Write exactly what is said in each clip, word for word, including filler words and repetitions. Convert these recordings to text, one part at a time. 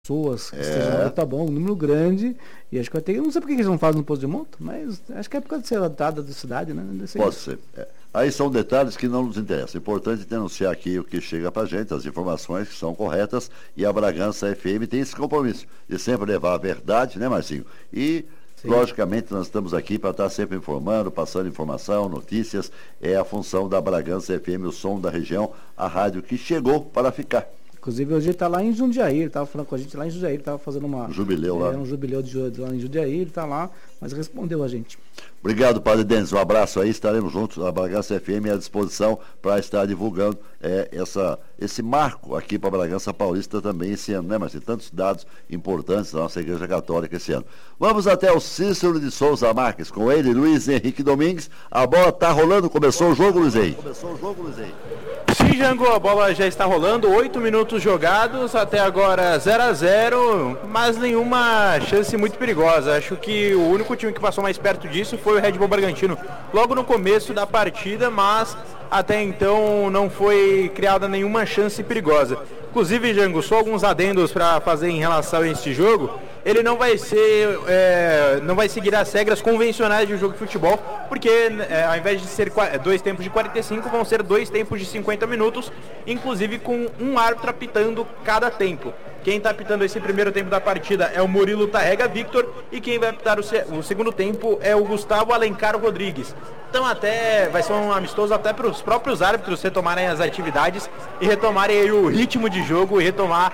pessoas que estejam lá, tá bom, um número grande, e acho que vai ter, eu não sei por que eles não fazem no posto de monta, mas acho que é por causa de ser a data da cidade, né? Pode ser. É. Aí são detalhes que não nos interessam. É importante denunciar aqui o que chega pra gente, as informações que são corretas, e a Bragança F M tem esse compromisso de sempre levar a verdade, né, Marcinho? E, sim, logicamente, nós estamos aqui para estar sempre informando, passando informação, notícias. É a função da Bragança F M, o som da região, a rádio que chegou para ficar. Inclusive, hoje ele está lá em Jundiaí, ele estava falando com a gente lá em Jundiaí, ele estava fazendo uma, um jubileu é, lá. um jubileu de, lá em Jundiaí, ele está lá, mas respondeu a gente. Obrigado, Padre Denis, um abraço aí, estaremos juntos, a Bragança F M à disposição para estar divulgando é, essa, esse marco aqui para a Bragança Paulista também esse ano, né, Marcelo? Tantos dados importantes da nossa Igreja Católica esse ano. Vamos até o Cícero de Souza Marques, com ele, Luiz Henrique Domingues. A bola está rolando, começou o jogo, Luiz Henrique. Começou o jogo, Luiz Henrique. Sim, Jango, a bola já está rolando, oito minutos jogados, até agora zero a zero, mas nenhuma chance muito perigosa. Acho que o único time que passou mais perto disso foi o Red Bull Bragantino, logo no começo da partida, mas até então não foi criada nenhuma chance perigosa. Inclusive, Jango, só alguns adendos para fazer em relação a este jogo. Ele não vai ser, é, não vai seguir as regras convencionais de um jogo de futebol, porque é, ao invés de ser dois tempos de quarenta e cinco, vão ser dois tempos de cinquenta minutos, inclusive com um árbitro apitando cada tempo. Quem está apitando esse primeiro tempo da partida é o Murilo Tarrega Victor, e quem vai apitar o, se, o segundo tempo é o Gustavo Alencar Rodrigues. Então até vai ser um amistoso até para os próprios árbitros retomarem as atividades e retomarem aí o ritmo de jogo e retomar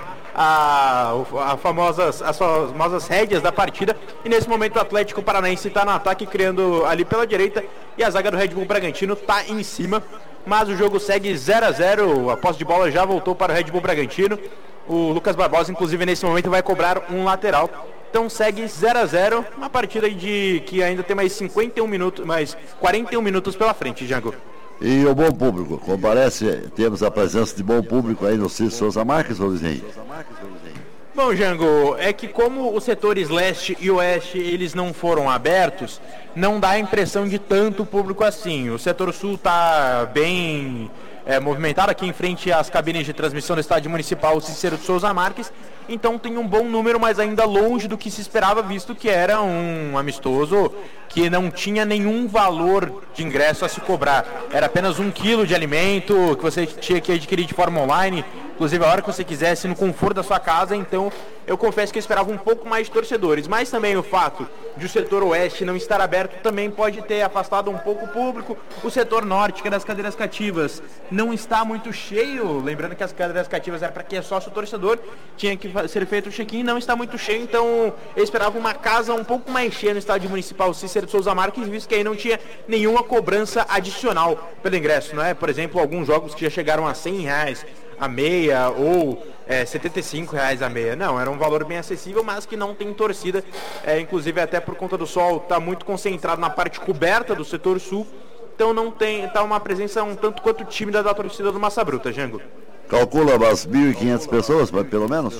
a, a famosas, as famosas rédeas da partida. E nesse momento o Atlético Paranaense está no ataque, criando ali pela direita, e a zaga do Red Bull Bragantino está em cima. Mas o jogo segue zero a zero, a posse de bola já voltou para o Red Bull Bragantino. O Lucas Barbosa, inclusive, nesse momento vai cobrar um lateral. Então segue zero a zero, uma partida de que ainda tem mais cinquenta e um minutos, mais quarenta e um minutos pela frente, Jango. E o bom público, comparece, temos a presença de bom público aí no Cícero Souza Marques, Luiz Henrique. Bom, Jango, é que como os setores leste e oeste eles não foram abertos, não dá a impressão de tanto público assim. O setor sul está bem é, movimentado aqui em frente às cabines de transmissão do estádio municipal Cícero de Souza Marques, então tem um bom número, mas ainda longe do que se esperava, visto que era um amistoso que não tinha nenhum valor de ingresso a se cobrar. Era apenas um quilo de alimento que você tinha que adquirir de forma online, inclusive a hora que você quisesse, no conforto da sua casa. Então eu confesso que eu esperava um pouco mais de torcedores, mas também o fato de o setor oeste não estar aberto também pode ter afastado um pouco o público. O setor norte, que é das cadeiras cativas, não está muito cheio, lembrando que as cadeiras cativas era para quem é sócio torcedor, tinha que ser feito o check-in, não está muito cheio, então eu esperava uma casa um pouco mais cheia no estádio municipal Cícero de Souza Marques, visto que aí não tinha nenhuma cobrança adicional pelo ingresso, não é? Por exemplo, alguns jogos que já chegaram a cem reais a meia, ou é, setenta e cinco reais a meia. Não, era um valor bem acessível, mas que não tem torcida, é, inclusive até por conta do sol, está muito concentrado na parte coberta do setor sul, então não tem, está uma presença um tanto quanto tímida da torcida do Massa Bruta, Jango. Calcula umas mil e quinhentas pessoas, pelo menos?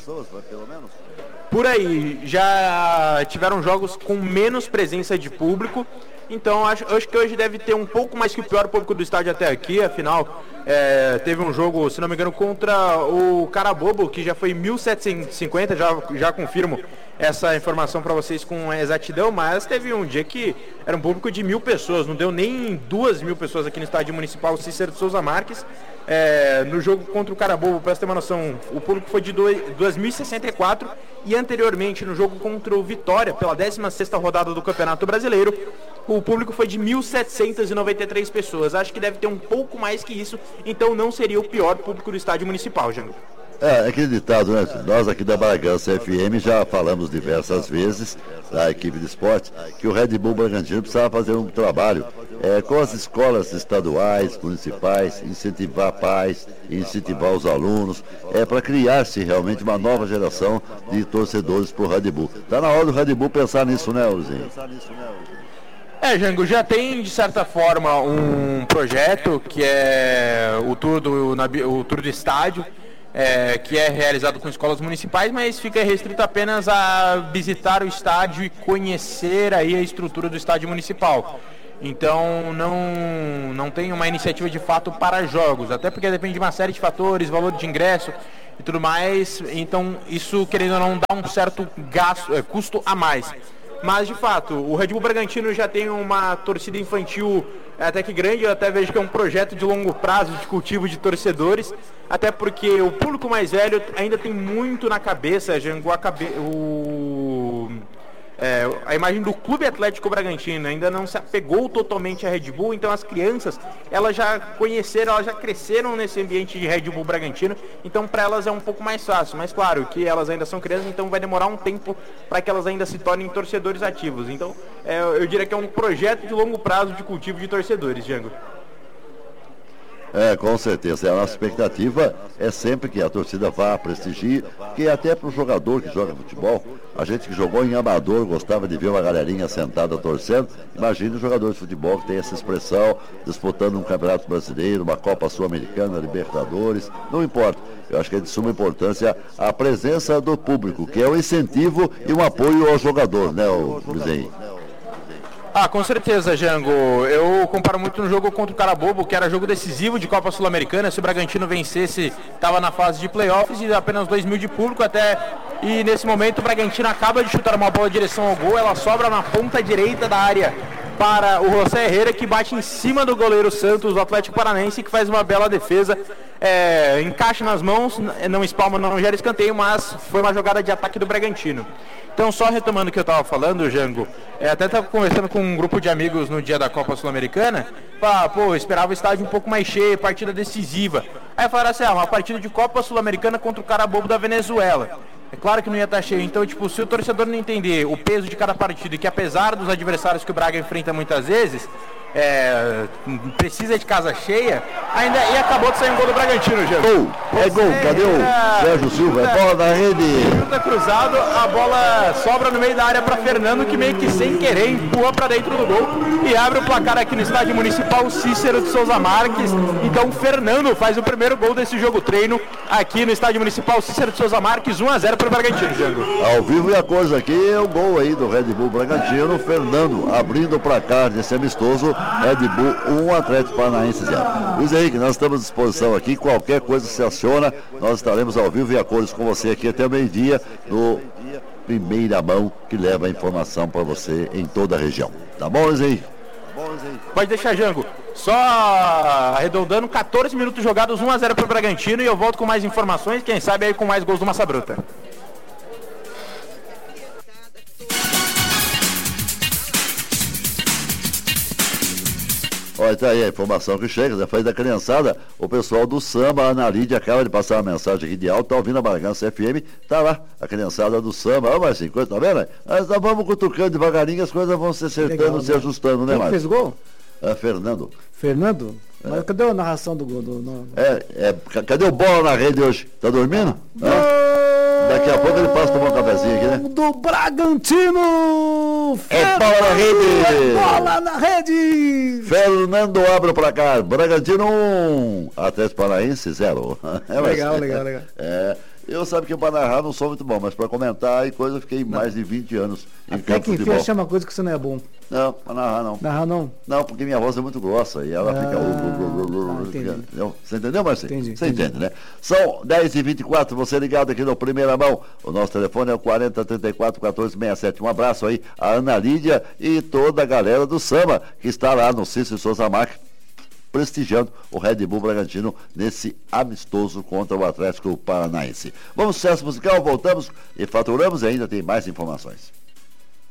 Por aí, já tiveram jogos com menos presença de público, então acho, acho que hoje deve ter um pouco mais que o pior público do estádio até aqui. Afinal, é, teve um jogo, se não me engano, contra o Carabobo, que já foi mil setecentos e cinquenta, já, já confirmo essa informação para vocês com exatidão, mas teve um dia que era um público de mil pessoas, não deu nem duas mil pessoas aqui no estádio municipal Cícero de Souza Marques. É, no jogo contra o Carabobo, para você ter uma noção, o público foi de dois mil e sessenta e quatro, e anteriormente no jogo contra o Vitória, pela décima sexta rodada do Campeonato Brasileiro, o público foi de mil setecentos e noventa e três pessoas. Acho que deve ter um pouco mais que isso, então não seria o pior público do estádio municipal, Jango. É, acreditado, né? Nós aqui da Bragança F M já falamos diversas vezes, da equipe de esporte, que o Red Bull Bragantino precisava fazer um trabalho é, com as escolas estaduais, municipais, incentivar pais, incentivar os alunos, é, para criar-se realmente uma nova geração de torcedores para o Red Bull. Está na hora do Red Bull pensar nisso, né, Luzinho? É, Jango, já tem de certa forma um projeto que é o tour do, na, o tour do estádio, é, que é realizado com escolas municipais, mas fica restrito apenas a visitar o estádio e conhecer aí a estrutura do estádio municipal. Então não, não tem uma iniciativa de fato para jogos, até porque depende de uma série de fatores, valor de ingresso. e tudo mais, então isso, querendo ou não, dá um certo gasto, é, custo a mais. Mas, de fato, o Red Bull Bragantino já tem uma torcida infantil até que grande, eu até vejo que é um projeto de longo prazo de cultivo de torcedores, até porque o público mais velho ainda tem muito na cabeça, Jango, a cabe... o... É, a imagem do Clube Atlético Bragantino ainda não se apegou totalmente à Red Bull, então as crianças, elas já conheceram, elas já cresceram nesse ambiente de Red Bull Bragantino, então para elas é um pouco mais fácil, mas claro que elas ainda são crianças, então vai demorar um tempo para que elas ainda se tornem torcedores ativos, então é, eu diria que é um projeto de longo prazo de cultivo de torcedores, Django. É, com certeza. A nossa expectativa é sempre que a torcida vá, prestigie, que até para o jogador que joga futebol, a gente que jogou em amador gostava de ver uma galerinha sentada torcendo. Imagine o jogador de futebol que tem essa expressão, disputando um campeonato brasileiro, uma Copa Sul-Americana, Libertadores, não importa. Eu acho que é de suma importância a presença do público, que é um incentivo e um apoio ao jogador, né, o Luiz Henrique? Ah, com certeza, Jango. Eu comparo muito no jogo contra o Carabobo, que era jogo decisivo de Copa Sul-Americana. Se o Bragantino vencesse, estava na fase de playoffs e apenas dois mil de público até. E nesse momento o Bragantino acaba de chutar uma bola em direção ao gol, ela sobra na ponta direita da área para o José Herrera, que bate em cima do goleiro Santos, do Atlético Paranaense, que faz uma bela defesa. É, encaixa nas mãos, não espalma, não gera escanteio, mas foi uma jogada de ataque do Bragantino. Então, só retomando o que eu estava falando, Jango, é, até estava conversando com um grupo de amigos no dia da Copa Sul-Americana, ah, pô, eu esperava o estádio um pouco mais cheio, partida decisiva. Aí falaram assim, ah, uma partida de Copa Sul-Americana contra o Carabobo da Venezuela. É claro que não ia estar cheio, então, tipo, se o torcedor não entender o peso de cada partida e que apesar dos adversários que o Braga enfrenta muitas vezes, é, precisa de casa cheia, ainda e acabou de sair um gol do Bragantino, Gil. Gol, é gol, cadê o Sérgio Silva? É bola da rede. Chuta cruzado, a bola sobra no meio da área para Fernando, que meio que sem querer empurra para dentro do gol e abre o placar aqui no estádio municipal Cícero de Souza Marques. Então Fernando faz o primeiro gol desse jogo treino aqui no estádio municipal Cícero de Souza Marques, um a zero para o Bragantino, Django. Ao vivo e a coisa aqui é o gol aí do Red Bull Bragantino, Fernando abrindo o placar desse amistoso. Red Bull um, Atlético Paranaense zero. Luiz Henrique, nós estamos à disposição aqui, qualquer coisa se aciona, nós estaremos ao vivo e a cores com você aqui até o meio-dia no Primeira Mão, que leva a informação para você em toda a região. Tá bom, Luiz Henrique? Pode deixar, Jango. Só arredondando, quatorze minutos jogados, um a zero para o Bragantino, e eu volto com mais informações, quem sabe aí com mais gols do Massa Bruta. Olha, tá aí a informação que chega, já faz da criançada, o pessoal do samba, a Ana Lídia acaba de passar uma mensagem aqui de alto, tá ouvindo a Bragança F M, tá lá, a criançada do samba, ó, Marcinho, coisa, tá vendo? Nós tá, vamos cutucando devagarinho, as coisas vão se acertando, legal, se ajustando, né, Marcinho? Quem fez gol? É, Fernando. Fernando? É. Mas cadê a narração do gol? Do, no... é, é, cadê o bola na rede hoje? Tá dormindo? Ah. Daqui a pouco ele passa tomar um cafezinho aqui, né? Do Bragantino! É bola na rede! É bola na rede! Fernando abre o placar. Bragantino um, Atlético Paranaense zero. É, legal, mas, legal, legal. É, eu sabe que para narrar não sou muito bom, mas para comentar e coisa eu fiquei não. mais de vinte anos em Até campo de futebol. Até que chama coisa que você não é bom. Não, para narrar não. Narrar não? Não, porque minha voz é muito grossa e ela ah, fica... Ah, entendi. Entendeu? Você entendeu, Marcelo? Entendi. Você entendi. entende, né? São dez e vinte e quatro, você ligado aqui no Primeira Mão. O nosso telefone é o quarenta, trinta e quatro, quatorze, sessenta e sete. Um abraço aí a Ana Lídia e toda a galera do samba que está lá no Cícero Souza Marques, prestigiando o Red Bull Bragantino nesse amistoso contra o Atlético Paranaense. Vamos ao sucesso musical, voltamos e faturamos e ainda tem mais informações.